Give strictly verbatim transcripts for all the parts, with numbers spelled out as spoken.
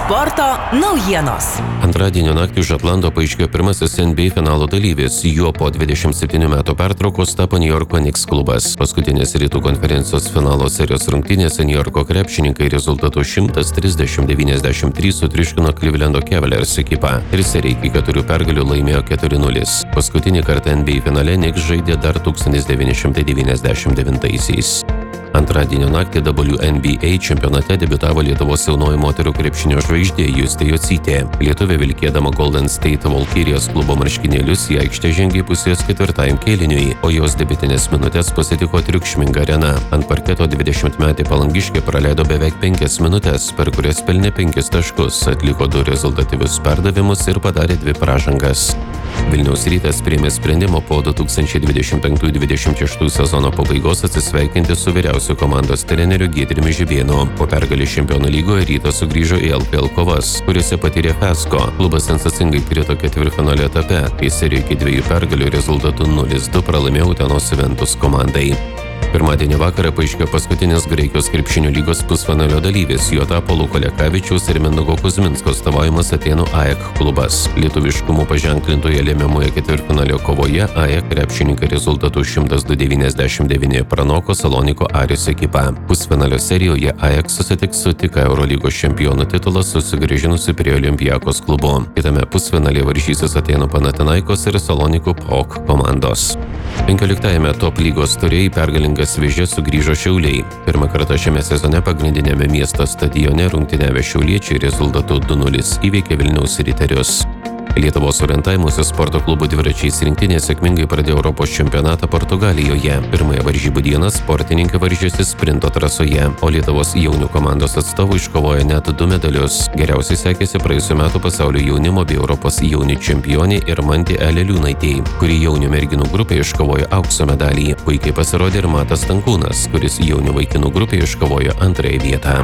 Sporto naujienos. Antradienio naktį už Atlanto paaiškėjo pirmasis N B A finalo dalyvis. Juo po dvidešimt septynių metų pertraukos tapo New Yorko Knicks klubas. Paskutinės rytų konferencijos finalo serijos rungtynėse New Yorko krepšininkai rezultatu šimtas trisdešimt devyniasdešimt trys sutriuškino Clevelando Cavaliers ekipą ir seriją iki keturių pergalių laimėjo keturi nulis. Paskutinį kartą N B A finale Knicks žaidė dar tūkstantis devyni šimtai devyniasdešimt devintaisiais. Antradienio naktį W N B A čempionate debiutavo Lietuvos jaunoji moterų krepšinio žvaigždė Justė Jocytė. Lietuvė vilkėdama Golden State Valkyrijos klubo marškinėlius į aikštę žengė pusės ketvirtajam kėliniui, o jos debiutinės minutės pasitiko triukšminga arena. Ant parketo dvidešimtmetė palangiškė praleido beveik penkias minutės, per kurias pelnė penkis taškus, atliko du rezultatyvius perdavimus ir padarė dvi pražangas. Vilniaus Rytas priėmė sprendimą po du tūkstančiai dvidešimt penkių dvidešimt šeštų sezono pabaigos atsisveikinti su vyriausiu komandos treneriu Giedriumi Žibėnu. Po pergalės Čempionų lygoje Rytas sugrįžo į L K L kovas, kuriuose patyrė fiasko. Klubas sensacingai krito ketvirtfinalio etape, kai serijoje iki dviejų pergalių rezultatu nulis du pralaimėjo Utenos Juventus komandai. Pirmadienį vakarą paaiškėjo paskutinis Graikijos krepšinio lygos pusfinalio dalyvis. Juo tapo Luko Lekavičiaus ir Mindaugo Kuzminsko atstovaujamas Atėnų A E K klubas. Lietuviškumu paženklintoje lemiamoje ketvirtfinalio kovoje A E K krepšininkai rezultatu šimtas du devyniasdešimt devyni pranoko Saloniko Aris ekipą. Pusfinalio serijoje A E K susitiks su tik Eurolygos čempionų titulą susigrąžinusiu prie Olympiakos klubu. Kitame pusfinalyje varžysis Atėnų Panathinaikos ir Salonikų P A O K komandos. penkioliktajame top lygos ture į pergalingas vėžes sugrįžo Šiauliai. Pirmą kartą šiame sezone pagrindinėme miesto stadione rungtyniavę šiauliečiai rezultatu du nulis įveikė Vilniaus Riterius. Lietuvos orientavimosi sporto klubų dviračiais rinktinė sėkmingai pradėjo Europos čempionatą Portugalijoje. Pirmąją varžybų dieną sportininkai varžėsi sprinto trasoje, o Lietuvos jaunių komandos atstovų iškovojo net du medalius. Geriausiai sekėsi praėjusių metų pasaulio jaunimo bei Europos jaunių čempionė Irmantė Eleliūnaitė, kuri jaunių merginų grupėje iškovojo aukso medalį. Puikiai pasirodė ir Matas Stankūnas, kuris jaunių vaikinų grupėje iškovojo antrąją vietą.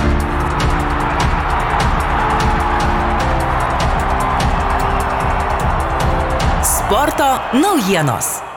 Sporto naujienos.